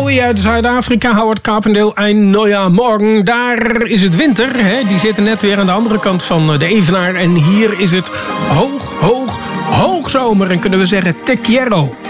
Joey uit Zuid-Afrika, Howard Carpendale, Ein neuer Morgen. Daar is het winter, hè? Die zitten net weer aan de andere kant van de Evenaar. En hier is het hoog zomer en kunnen we zeggen te quiero.